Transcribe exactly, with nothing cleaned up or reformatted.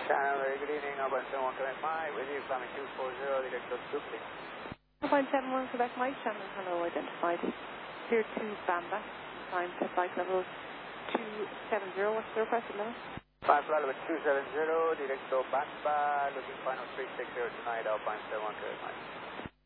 Channel, very good evening, Alpine seven one Quebec Mike, with you, climbing two four zero, director Dupli. Alpine seven one Quebec Mike, channel hello identified. Clear to Bamba, climb to flight level two seven zero, what's the requested level? Climb flight level two seven zero, director Bamba, looking final three six zero tonight, Alpine seven one Quebec Mike.